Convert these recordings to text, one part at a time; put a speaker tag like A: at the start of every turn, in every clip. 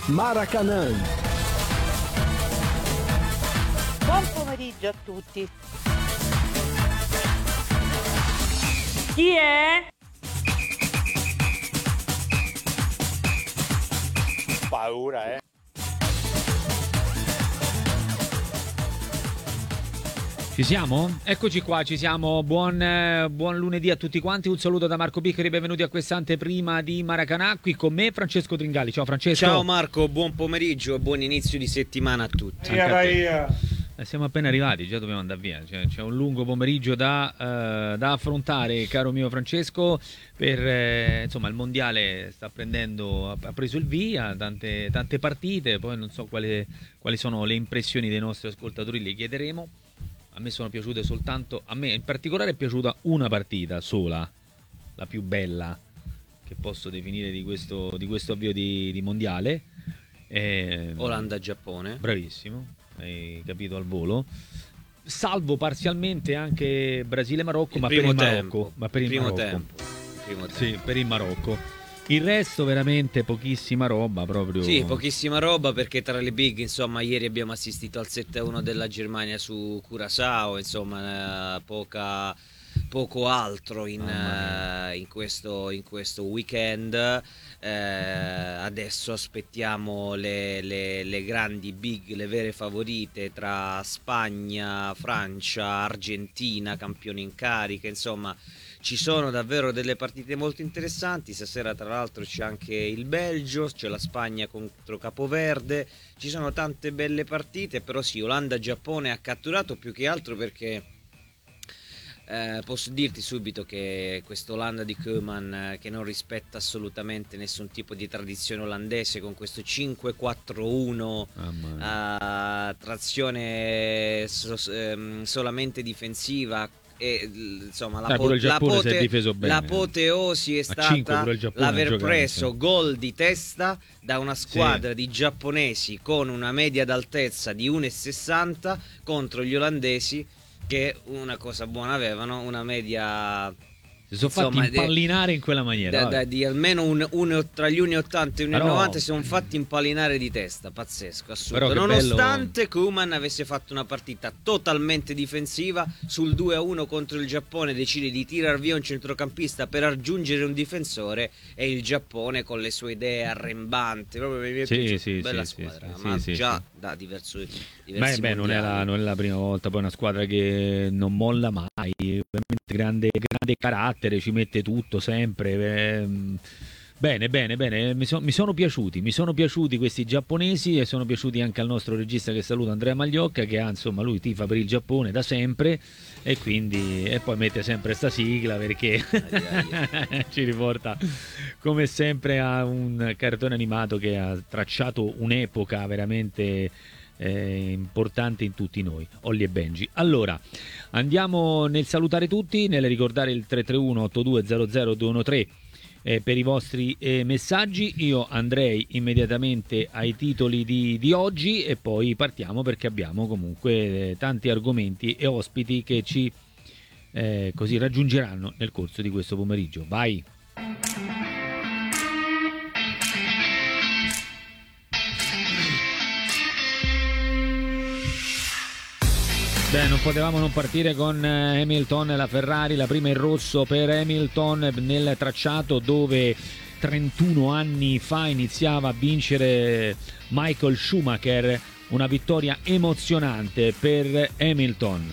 A: Maracanã.
B: Buon pomeriggio a tutti. Chi è?
C: Paura,
D: Ci siamo? Eccoci qua, ci siamo. Buon lunedì a tutti quanti. Un saluto da Marco Piccoli, benvenuti a quest'anteprima di Maracanã. Qui con me Francesco Tringali. Ciao Francesco.
E: Ciao Marco, buon pomeriggio e buon inizio di settimana a tutti.
D: Siamo appena arrivati, già dobbiamo andare via. C'è un lungo pomeriggio da affrontare, caro mio Francesco. Insomma, il mondiale ha preso il via, tante partite. Poi non so quali sono le impressioni dei nostri ascoltatori, le chiederemo. A me sono piaciute soltanto, a me in particolare è piaciuta una partita sola, la più bella che posso definire di questo avvio di mondiale.
E: Olanda-Giappone.
D: Bravissimo, hai capito al volo. Salvo parzialmente anche Brasile-Marocco, ma per il Marocco. Sì, per il Marocco. Il resto veramente pochissima roba proprio.
E: Sì, pochissima roba, perché tra le big, insomma, ieri abbiamo assistito al 7-1 della Germania su Curaçao, insomma, poco altro in questo weekend. Adesso aspettiamo le grandi big, le vere favorite tra Spagna, Francia, Argentina, campioni in carica, insomma. Ci sono davvero delle partite molto interessanti. Stasera tra l'altro c'è anche il Belgio, c'è la Spagna contro Capoverde, ci sono tante belle partite. Però sì, Olanda-Giappone ha catturato più che altro perché posso dirti subito che quest'Olanda di Koeman, che non rispetta assolutamente nessun tipo di tradizione olandese, con questo 5-4-1 trazione solamente difensiva, e insomma l'apoteosi è stata l'aver preso gol di testa da una squadra di giapponesi con una media d'altezza di 1,60 contro gli olandesi, che una cosa buona avevano, una media,
D: si sono fatti impallinare in quella maniera
E: di almeno tra gli 1,80 e 1,90 si sono fatti impallinare di testa, pazzesco, assurdo, nonostante Koeman avesse fatto una partita totalmente difensiva. Sul 2-1 contro il Giappone decide di tirar via un centrocampista per aggiungere un difensore, e il Giappone con le sue idee arrembanti, proprio mi è piaciuta, bella squadra, da diversi
D: non è la prima volta. Poi una squadra che non molla mai, veramente grande carattere, ci mette tutto sempre. Bene, mi sono piaciuti questi giapponesi, e sono piaciuti anche al nostro regista che saluta, Andrea Magliocca, che insomma lui tifa per il Giappone da sempre, e poi mette sempre sta sigla perché ci riporta come sempre a un cartone animato che ha tracciato un'epoca veramente importante in tutti noi, Holly e Benji. Allora andiamo nel salutare tutti, nel ricordare il 331-8200-213 per i vostri messaggi. Io andrei immediatamente ai titoli di oggi e poi partiamo, perché abbiamo comunque tanti argomenti e ospiti che ci così raggiungeranno nel corso di questo pomeriggio. Vai! Non potevamo non partire con Hamilton e la Ferrari. La prima in rosso per Hamilton nel tracciato dove 31 anni fa iniziava a vincere Michael Schumacher. Una vittoria emozionante per Hamilton.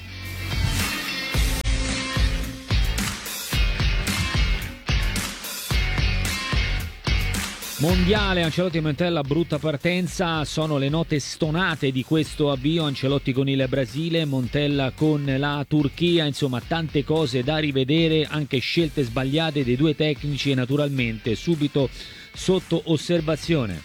D: Mondiale, Ancelotti e Montella, brutta partenza, sono le note stonate di questo avvio. Ancelotti con il Brasile, Montella con la Turchia, insomma tante cose da rivedere, anche scelte sbagliate dei due tecnici, e naturalmente subito sotto osservazione.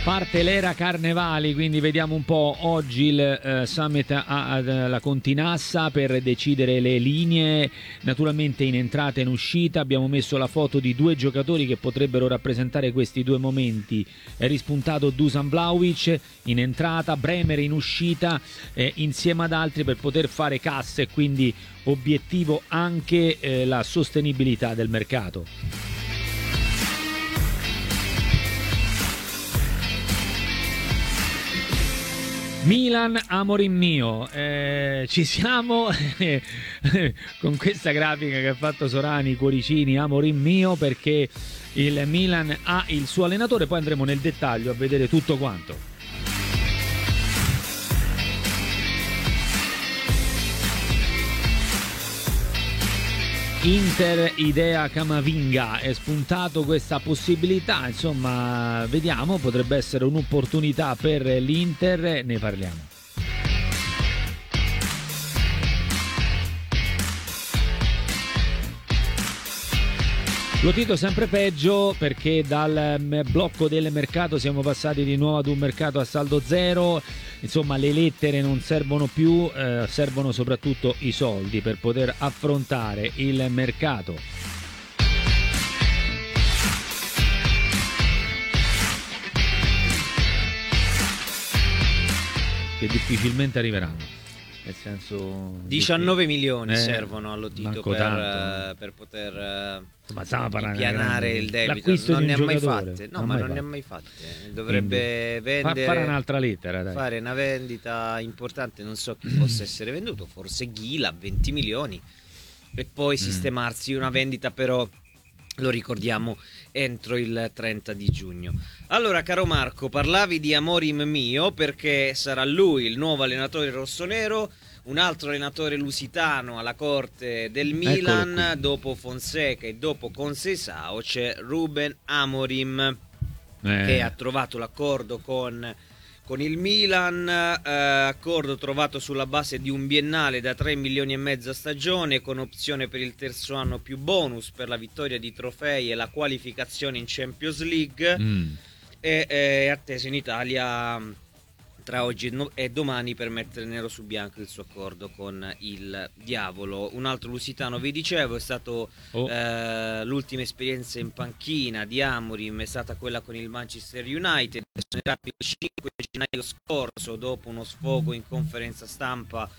D: Parte l'era Carnevali, quindi vediamo un po'. Oggi il Summit alla Continassa per decidere le linee, naturalmente in entrata e in uscita. Abbiamo messo la foto di 2 giocatori che potrebbero rappresentare questi 2 momenti. È rispuntato Dusan Vlahovic in entrata, Bremer in uscita, insieme ad altri, per poter fare cassa e quindi obiettivo anche la sostenibilità del mercato. Milan, Amorim mio, ci siamo con questa grafica che ha fatto Sorani, cuoricini, Amorim mio, perché il Milan ha il suo allenatore, poi andremo nel dettaglio a vedere tutto quanto. Inter, idea Camavinga, è spuntato questa possibilità, insomma vediamo, potrebbe essere un'opportunità per l'Inter, ne parliamo. Lotito sempre peggio, perché dal blocco del mercato siamo passati di nuovo ad un mercato a saldo zero. Insomma, le lettere non servono più, servono soprattutto i soldi per poter affrontare il mercato. Che difficilmente arriveranno. Nel senso,
E: 19 milioni servono allo Tito per poter pianare il debito. Non ne ha mai fatte. No, ma non ne ha mai fatte. Dovrebbe vendere,
D: fare un'altra lettera, dai.
E: Fare una vendita importante. Non so chi possa essere venduto, forse Ghila, 20 milioni, e poi sistemarsi una vendita, però lo ricordiamo, entro il 30 di giugno. Allora, caro Marco, parlavi di Amorim mio, perché sarà lui il nuovo allenatore rossonero, un altro allenatore lusitano alla corte del Milan. Dopo Fonseca e dopo Conceição c'è Ruben Amorim, che ha trovato l'accordo con il Milan, accordo trovato sulla base di un biennale da 3 milioni e mezzo a stagione, con opzione per il terzo anno più bonus per la vittoria di trofei e la qualificazione in Champions League. È atteso in Italia tra oggi e domani per mettere nero su bianco il suo accordo con il Diavolo. Un altro lusitano, vi dicevo, è stato l'ultima esperienza in panchina di Amorim è stata quella con il Manchester United. Il 5 gennaio scorso, dopo uno sfogo in conferenza stampa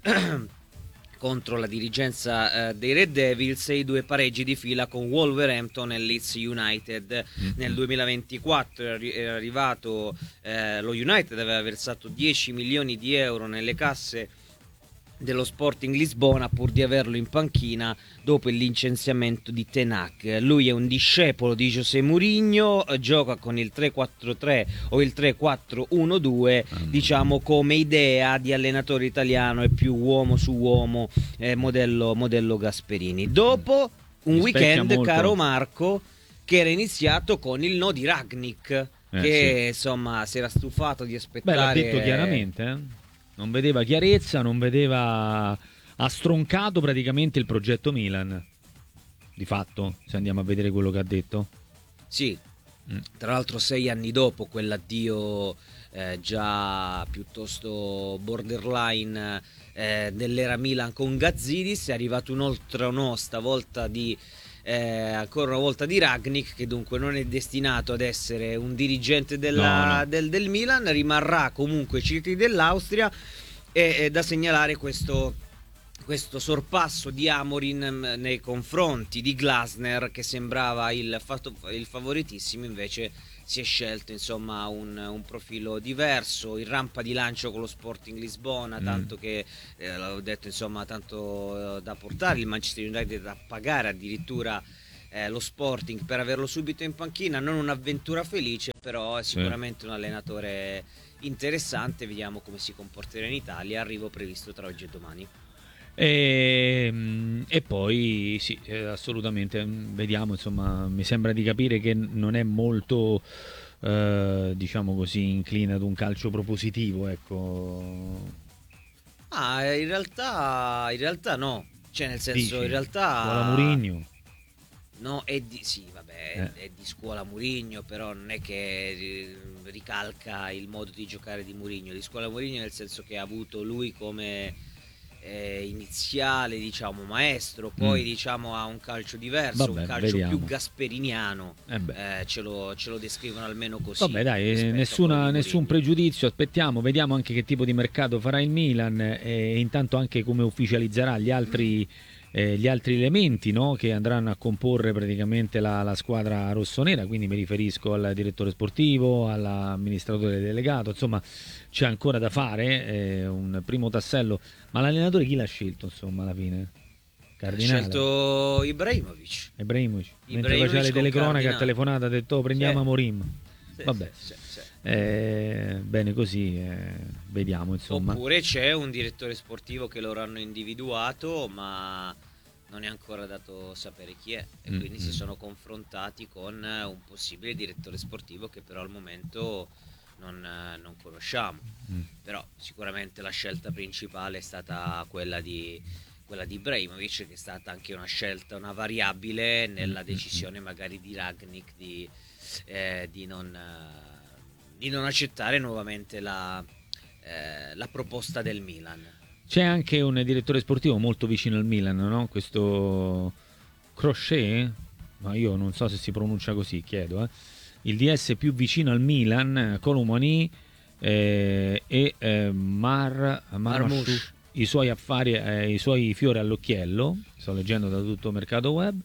E: contro la dirigenza dei Red Devils, e i 2 pareggi di fila con Wolverhampton e Leeds United. Nel 2024 era arrivato, lo United aveva versato 10 milioni di euro nelle casse dello Sporting Lisbona pur di averlo in panchina dopo il licenziamento di Ten Hag. Lui è un discepolo di José Mourinho, gioca con il 3-4-3 o il 3-4-1-2, diciamo come idea di allenatore italiano, è più uomo su uomo, modello Gasperini. Dopo un weekend, molto, caro Marco, che era iniziato con il no di Rangnick, che insomma si era stufato di aspettare.
D: L'ha detto chiaramente, non vedeva chiarezza, non vedeva, ha stroncato praticamente il progetto Milan, di fatto, se andiamo a vedere quello che ha detto.
E: Sì, tra l'altro 6 anni dopo quell'addio già piuttosto borderline dell'era Milan con Gazidis, è arrivato un'altra stavolta ancora una volta di Rangnick, che dunque non è destinato ad essere un dirigente del Milan, rimarrà comunque ai circoli dell'Austria. E da segnalare questo sorpasso di Amorim nei confronti di Glasner, che sembrava il favoritissimo, invece si è scelto insomma un profilo diverso, in rampa di lancio con lo Sporting Lisbona, tanto che l'avevo detto, insomma, tanto da portare il Manchester United a pagare addirittura lo Sporting per averlo subito in panchina. Non un'avventura felice, però è sicuramente un allenatore interessante. Vediamo come si comporterà in Italia. Arrivo previsto tra oggi e domani.
D: E poi sì, assolutamente, vediamo, insomma, mi sembra di capire che non è molto diciamo così incline ad un calcio propositivo, ecco.
E: In realtà no, cioè nel senso,
D: dici,
E: in realtà
D: Mourinho.
E: No, sì, vabbè, è di scuola Mourinho, però non è che ricalca il modo di giocare di Mourinho. Di scuola Mourinho nel senso che ha avuto lui come iniziale, diciamo, maestro, poi diciamo ha un calcio diverso,
D: Vabbè,
E: un calcio
D: vediamo.
E: più gasperiniano, ce lo descrivono almeno così.
D: Vabbè dai,
E: rispetto a quello di
D: nessun
E: Mourinho.
D: pregiudizio, aspettiamo, vediamo anche che tipo di mercato farà il Milan e intanto anche come ufficializzerà gli altri elementi, no, che andranno a comporre praticamente la squadra rossonera, quindi mi riferisco al direttore sportivo, all'amministratore delegato, insomma c'è ancora da fare, un primo tassello, ma l'allenatore chi l'ha scelto insomma alla fine?
E: Ha
D: Cardinale.
E: scelto Ibrahimovic.
D: Mentre
E: Ibrahimovic
D: faceva le
E: con
D: telecronache ha
E: Cardinale.
D: telefonato, ha detto prendiamo
E: Sì.
D: Amorim.
E: Sì,
D: Vabbè.
E: sì.
D: Bene così, vediamo insomma.
E: Oppure c'è un direttore sportivo che loro hanno individuato, ma non è ancora dato sapere chi è, e quindi si sono confrontati con un possibile direttore sportivo che però al momento non conosciamo. Però sicuramente la scelta principale è stata quella di Ibrahimovic, che è stata anche una scelta, una variabile nella decisione magari di Rangnick di non accettare nuovamente la proposta del Milan.
D: C'è anche un direttore sportivo molto vicino al Milan, no? Questo Crochet, ma io non so se si pronuncia così, chiedo. Il DS più vicino al Milan, Colomani
E: Marmoush.
D: i suoi affari, i suoi fiori all'occhiello, sto leggendo da tutto mercato web.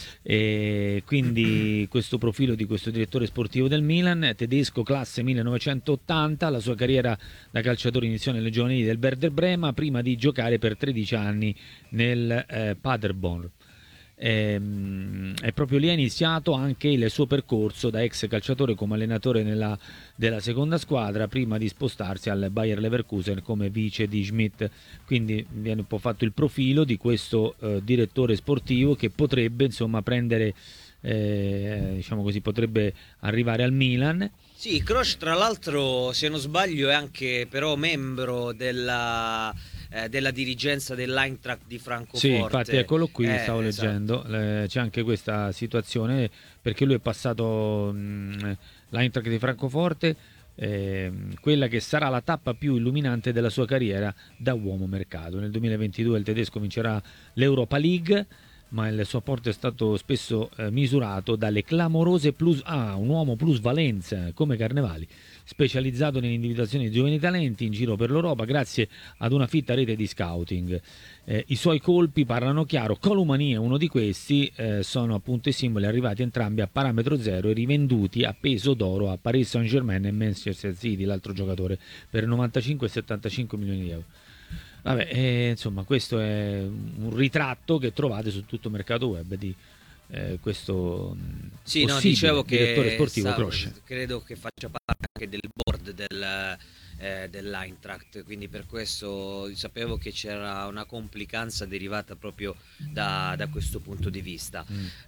D: E quindi questo profilo di questo direttore sportivo del Milan, tedesco, classe 1980, la sua carriera da calciatore iniziò nelle giovanili del Werder Brema prima di giocare per 13 anni nel Paderborn. È proprio lì ha iniziato anche il suo percorso da ex calciatore come allenatore della seconda squadra, prima di spostarsi al Bayer Leverkusen come vice di Schmidt. Quindi viene un po' fatto il profilo di questo direttore sportivo che potrebbe insomma prendere, diciamo così, potrebbe arrivare al Milan.
E: Sì, Kroos tra l'altro, se non sbaglio, è anche però membro della dirigenza dell'Eintracht di Francoforte.
D: Sì, infatti eccolo qui, stavo
E: esatto.
D: leggendo, c'è anche questa situazione perché lui è passato l'Eintracht di Francoforte, quella che sarà la tappa più illuminante della sua carriera da uomo mercato. Nel 2022 il tedesco vincerà l'Europa League, ma il suo apporto è stato spesso misurato dalle clamorose un uomo plusvalenza come Carnevali, specializzato nell'individuazione di giovani talenti in giro per l'Europa grazie ad una fitta rete di scouting. I suoi colpi parlano chiaro, Colomani è uno di questi, sono appunto i simboli arrivati entrambi a parametro zero e rivenduti a peso d'oro a Paris Saint-Germain e Manchester City, l'altro giocatore, per 95 e 75 milioni di euro. Vabbè, insomma, questo è un ritratto che trovate su tutto il mercato web di questo
E: sì, no,
D: possibile
E: dicevo che
D: direttore sportivo Kroos.
E: credo che faccia parte anche del board dell'Eintracht, quindi per questo sapevo che c'era una complicanza derivata proprio da questo punto di vista.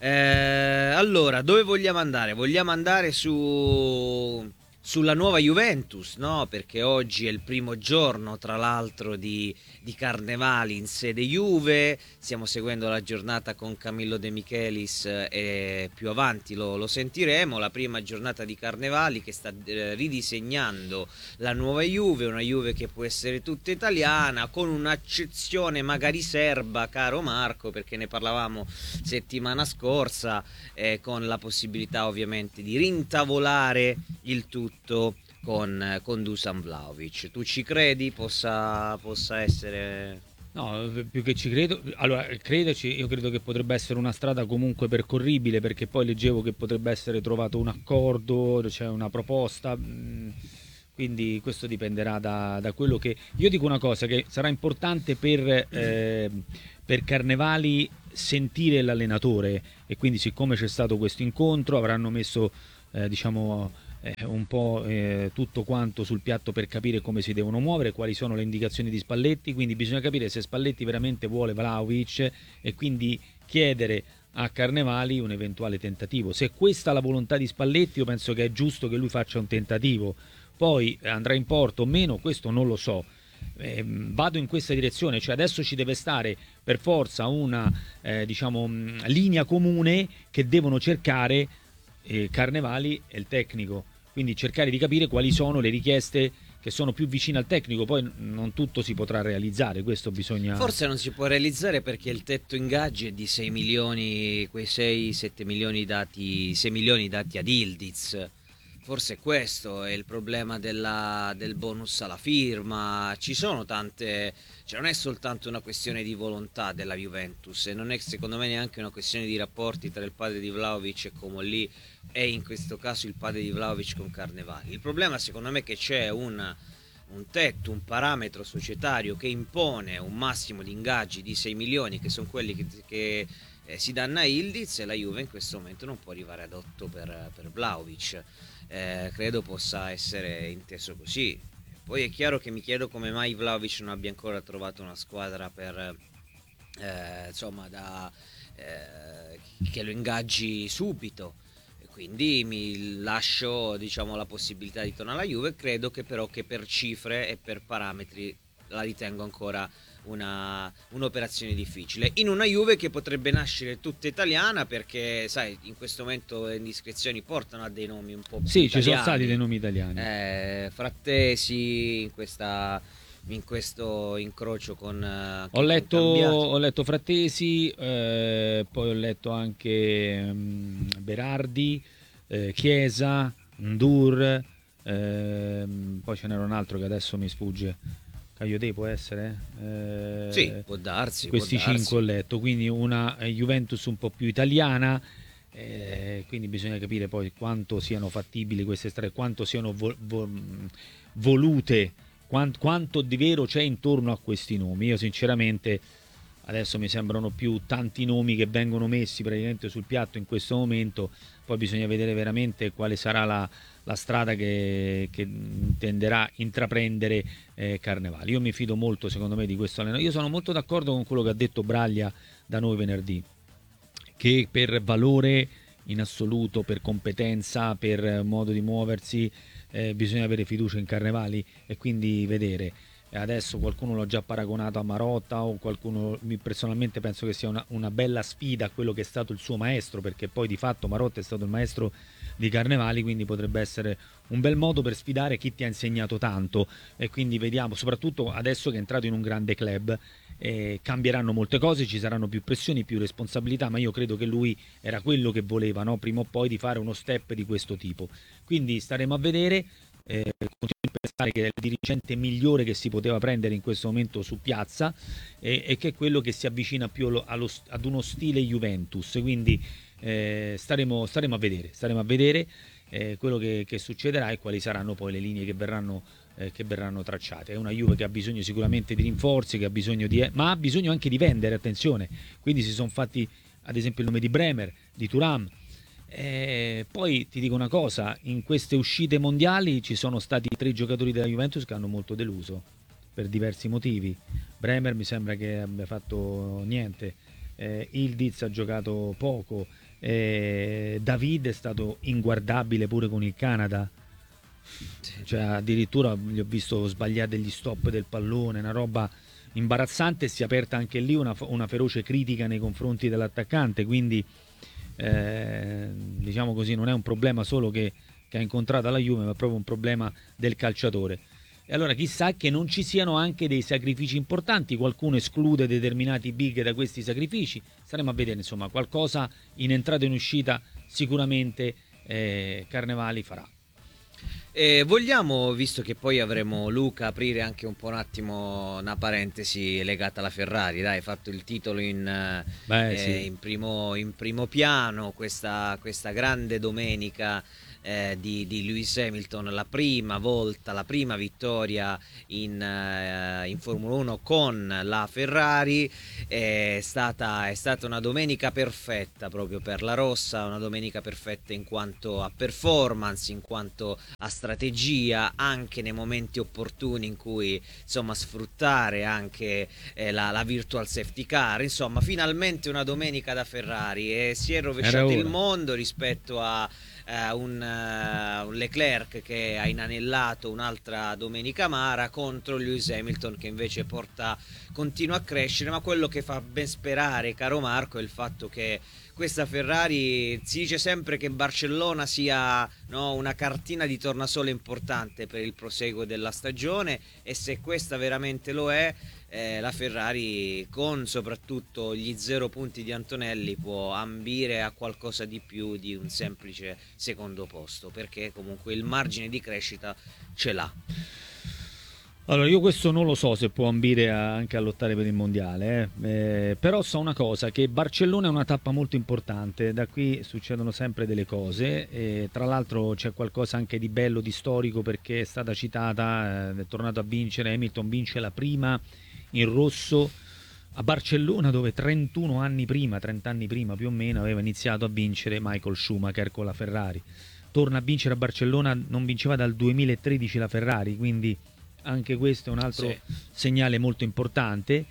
E: Allora, dove vogliamo andare? Vogliamo andare sulla nuova Juventus, no? Perché oggi è il primo giorno, tra l'altro, di Carnevali in sede Juve. Stiamo seguendo la giornata con Camillo De Michelis e più avanti lo sentiremo. La prima giornata di Carnevali che sta ridisegnando la nuova Juve, una Juve che può essere tutta italiana, con un'accezione magari serba, caro Marco, perché ne parlavamo settimana scorsa, con la possibilità ovviamente di rintavolare il tutto con Dusan Vlahovic. Tu ci credi possa essere?
D: No, più che ci credo, allora crederci, io credo che potrebbe essere una strada comunque percorribile, perché poi leggevo che potrebbe essere trovato un accordo, c'è una proposta, quindi questo dipenderà da quello che... Io dico una cosa, che sarà importante per Carnevali sentire l'allenatore, e quindi siccome c'è stato questo incontro avranno messo un po' tutto quanto sul piatto per capire come si devono muovere, quali sono le indicazioni di Spalletti, quindi bisogna capire se Spalletti veramente vuole Vlahovic e quindi chiedere a Carnevali un eventuale tentativo. Se questa è la volontà di Spalletti, io penso che è giusto che lui faccia un tentativo, poi andrà in porto o meno, questo non lo so. vado in questa direzione, cioè adesso ci deve stare per forza una linea comune che devono cercare Carnevali e il tecnico, quindi cercare di capire quali sono le richieste che sono più vicine al tecnico. Poi non tutto si potrà realizzare, questo bisogna...
E: Forse non si può realizzare perché il tetto ingaggi è di 6 milioni, quei 6-7 milioni dati, 6 milioni dati ad Ildiz. Forse questo è il problema del bonus alla firma. Ci sono tante, cioè non è soltanto una questione di volontà della Juventus, e non è secondo me neanche una questione di rapporti tra il padre di Vlahovic e Comolli, e in questo caso il padre di Vlahovic con Carnevali. Il problema secondo me è che c'è un tetto, un parametro societario che impone un massimo di ingaggi di 6 milioni, che sono quelli che si danno a Ildiz, e la Juve in questo momento non può arrivare ad 8 per Vlahovic. Credo possa essere inteso così. Poi è chiaro che mi chiedo come mai Vlahovic non abbia ancora trovato una squadra per che lo ingaggi subito, e quindi mi lascio la possibilità di tornare alla Juve. Credo che però che per cifre e per parametri la ritengo ancora un'operazione difficile, in una Juve che potrebbe nascere tutta italiana, perché sai, in questo momento le indiscrezioni portano a dei nomi un po' più
D: Sì,
E: italiani.
D: ci sono stati dei nomi italiani.
E: Frattesi in questo incrocio con
D: ho letto Frattesi, poi ho letto anche Berardi, Chiesa, Ndur, poi ce n'era un altro che adesso mi sfugge. Caio può essere?
E: Sì, può darsi.
D: Questi 5 ho letto, quindi una Juventus un po' più italiana, quindi bisogna capire poi quanto siano fattibili queste strade, quanto siano volute, quanto di vero c'è intorno a questi nomi. Io sinceramente adesso mi sembrano più tanti nomi che vengono messi praticamente sul piatto in questo momento, poi bisogna vedere veramente quale sarà la strada che intenderà intraprendere Carnevali. Io mi fido molto, secondo me, di questo allenatore. Io sono molto d'accordo con quello che ha detto Braglia da noi venerdì, che per valore in assoluto, per competenza, per modo di muoversi, bisogna avere fiducia in Carnevali e quindi vedere. Adesso qualcuno l'ha già paragonato a Marotta, o qualcuno, personalmente penso che sia una bella sfida a quello che è stato il suo maestro, perché poi di fatto Marotta è stato il maestro di Carnevali, quindi potrebbe essere un bel modo per sfidare chi ti ha insegnato tanto. E quindi vediamo, soprattutto adesso che è entrato in un grande club, cambieranno molte cose, ci saranno più pressioni, più responsabilità, ma io credo che lui era quello che voleva, no? Prima o poi, di fare uno step di questo tipo. Quindi staremo a vedere. Continuo a pensare che è il dirigente migliore che si poteva prendere in questo momento su piazza, e che è quello che si avvicina più ad uno stile Juventus, quindi staremo a vedere quello che succederà e quali saranno poi le linee che verranno tracciate. È una Juve che ha bisogno sicuramente di rinforzi, che ha bisogno ma ha bisogno anche di vendere, attenzione, quindi si sono fatti ad esempio il nome di Bremer, di Thuram. Poi ti dico una cosa, in queste uscite mondiali ci sono stati 3 giocatori della Juventus che hanno molto deluso per diversi motivi. Bremer mi sembra che abbia fatto niente, Ildiz ha giocato poco, David è stato inguardabile pure con il Canada, cioè addirittura gli ho visto sbagliare degli stop del pallone, una roba imbarazzante. Si è aperta anche lì una feroce critica nei confronti dell'attaccante, quindi diciamo così, non è un problema solo che ha incontrato alla Juve, ma è proprio un problema del calciatore. E allora chissà che non ci siano anche dei sacrifici importanti, qualcuno esclude determinati big da questi sacrifici, staremo a vedere, insomma, qualcosa in entrata e in uscita sicuramente Carnevali farà.
E: Vogliamo, visto che poi avremo Luca, aprire anche un po' un attimo una parentesi legata alla Ferrari? Dai, hai fatto il titolo
D: sì.
E: in primo piano, questa grande domenica di Lewis Hamilton, la prima vittoria in Formula 1 con la Ferrari. È stata una domenica perfetta proprio per la rossa, una domenica perfetta in quanto a performance, in quanto a strategia, anche nei momenti opportuni in cui insomma sfruttare anche la virtual safety car. Insomma, finalmente una domenica da Ferrari, e si è rovesciato il mondo rispetto un Leclerc che ha inanellato un'altra domenica amara contro Lewis Hamilton che invece continua a crescere, ma quello che fa ben sperare, caro Marco, è il fatto che questa Ferrari, si dice sempre che Barcellona sia, no, una cartina di tornasole importante per il proseguo della stagione, e se questa veramente lo è, la Ferrari, con soprattutto gli 0 punti di Antonelli, può ambire a qualcosa di più di un semplice secondo posto, perché comunque il margine di crescita ce l'ha.
D: Allora, io questo non lo so se può ambire anche a lottare per il mondiale, però so una cosa, che Barcellona è una tappa molto importante, da qui succedono sempre delle cose, e tra l'altro c'è qualcosa anche di bello, di storico, perché è stata citata, è tornato a vincere, Hamilton vince la prima in rosso a Barcellona, dove 30 anni prima più o meno aveva iniziato a vincere Michael Schumacher con la Ferrari. Torna a vincere a Barcellona, non vinceva dal 2013 la Ferrari, quindi anche questo è un altro segnale molto importante.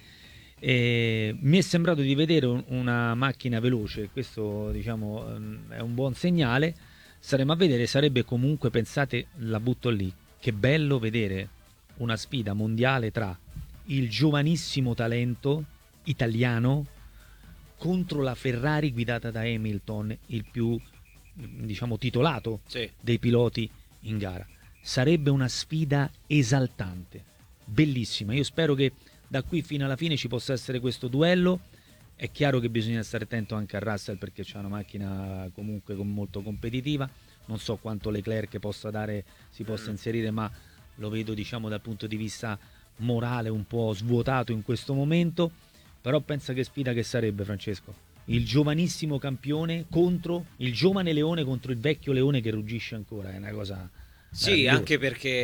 D: Mi è sembrato di vedere una macchina veloce, questo diciamo è un buon segnale. Saremo a vedere, sarebbe comunque, pensate, la butto lì, che bello vedere una sfida mondiale tra il giovanissimo talento italiano contro la Ferrari guidata da Hamilton, il più diciamo titolato dei piloti in gara. Sarebbe una sfida esaltante, bellissima. Io spero che da qui fino alla fine ci possa essere questo duello. È chiaro che bisogna stare attento anche a Russell, perché c'è una macchina comunque molto competitiva. Non so quanto Leclerc si possa inserire, ma lo vedo diciamo dal punto di vista morale un po' svuotato in questo momento. Però pensa che sfida che sarebbe, Francesco. Il giovanissimo campione contro il giovane leone, contro il vecchio leone che ruggisce ancora. È una cosa...
E: Sì, anche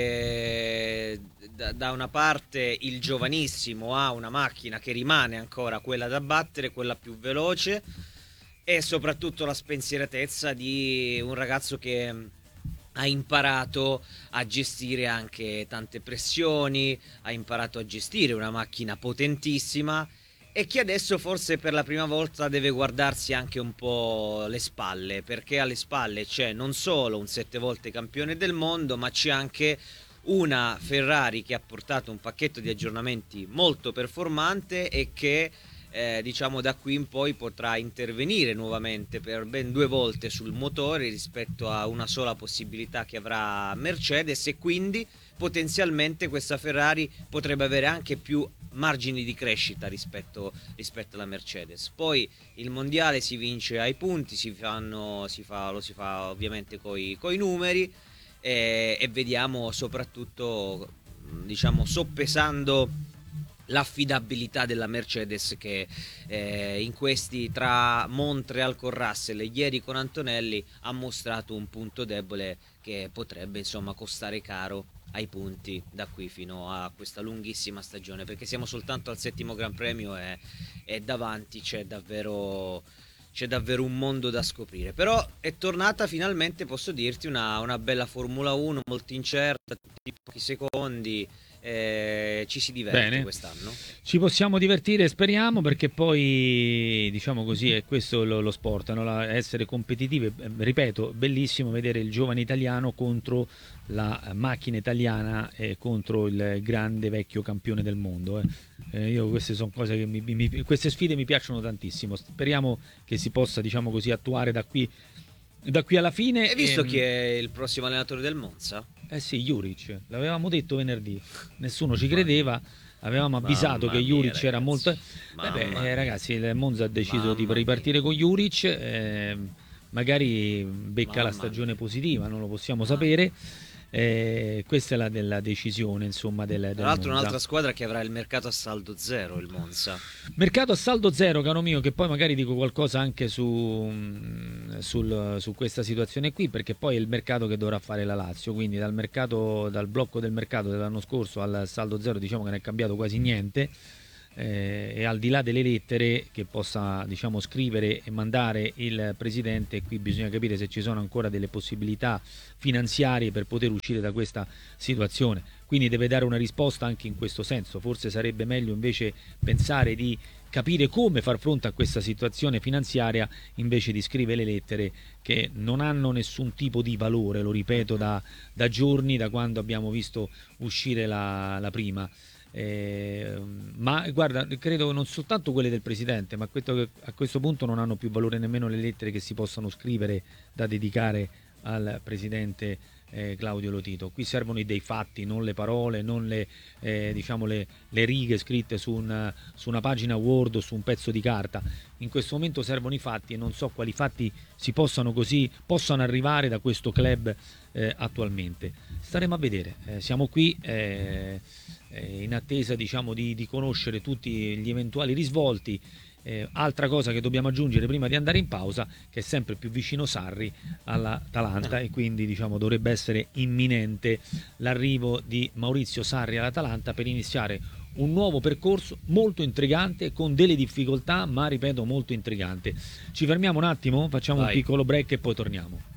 E: perché da una parte il giovanissimo ha una macchina che rimane ancora quella da battere, quella più veloce, e soprattutto la spensieratezza di un ragazzo che ha imparato a gestire anche tante pressioni, ha imparato a gestire una macchina potentissima, e che adesso forse per la prima volta deve guardarsi anche un po' le spalle, perché alle spalle c'è non solo un 7 volte campione del mondo, ma c'è anche una Ferrari che ha portato un pacchetto di aggiornamenti molto performante e che diciamo da qui in poi potrà intervenire nuovamente per ben 2 volte sul motore rispetto a una sola possibilità che avrà Mercedes, e quindi potenzialmente questa Ferrari potrebbe avere anche più margini di crescita rispetto alla Mercedes. Poi il mondiale si vince ai punti, lo si fa ovviamente coi numeri, e vediamo soprattutto, diciamo, soppesando l'affidabilità della Mercedes, che in questi, tra Montreal con Russell e ieri con Antonelli, ha mostrato un punto debole che potrebbe insomma costare caro ai punti da qui fino a questa lunghissima stagione, perché siamo soltanto al 7° Gran Premio e davanti c'è davvero un mondo da scoprire. Però è tornata finalmente, posso dirti, una bella Formula 1 molto incerta, tutti pochi secondi. Ci si diverte quest'anno.
D: Ci possiamo divertire, speriamo, perché poi diciamo così è questo lo sport, no? Essere competitivi. Ripeto, bellissimo vedere il giovane italiano contro la macchina italiana e contro il grande vecchio campione del mondo. Io queste sono cose che queste sfide mi piacciono tantissimo. Speriamo che si possa, diciamo così, attuare da qui alla fine.
E: Hai visto chi è il prossimo allenatore del Monza?
D: Eh sì, Juric, l'avevamo detto venerdì, nessuno ci credeva, avevamo avvisato che Juric
E: ragazzi,
D: era molto... ragazzi, il Monza ha deciso di ripartire con Juric, magari becca la stagione positiva, non lo possiamo sapere. Questa è la decisione, insomma, del
E: tra l'altro
D: Monza.
E: Un'altra squadra che avrà il mercato a saldo zero, il Monza.
D: Mercato a saldo zero, caro mio, che poi magari dico qualcosa anche su questa situazione qui, perché poi è il mercato che dovrà fare la Lazio, quindi dal blocco del mercato dell'anno scorso al saldo zero diciamo che non è cambiato quasi niente. e al di là delle lettere che possa, diciamo, scrivere e mandare il presidente, qui bisogna capire se ci sono ancora delle possibilità finanziarie per poter uscire da questa situazione, quindi deve dare una risposta anche in questo senso. Forse sarebbe meglio invece pensare di capire come far fronte a questa situazione finanziaria invece di scrivere le lettere che non hanno nessun tipo di valore, lo ripeto da giorni, da quando abbiamo visto uscire la prima. Ma guarda, credo non soltanto quelle del presidente, ma a questo punto non hanno più valore nemmeno le lettere che si possono scrivere da dedicare al presidente Claudio Lotito. Qui servono dei fatti, non le parole, non le righe scritte su una pagina Word o su un pezzo di carta. In questo momento servono i fatti e non so quali fatti possano arrivare da questo club attualmente. Staremo a vedere, siamo qui in attesa, diciamo, di conoscere tutti gli eventuali risvolti. Altra cosa che dobbiamo aggiungere prima di andare in pausa, che è sempre più vicino Sarri all'Atalanta e quindi, diciamo, dovrebbe essere imminente l'arrivo di Maurizio Sarri all'Atalanta per iniziare un nuovo percorso molto intrigante, con delle difficoltà, ma ripeto molto intrigante. Ci fermiamo un attimo, facciamo un piccolo break e poi torniamo.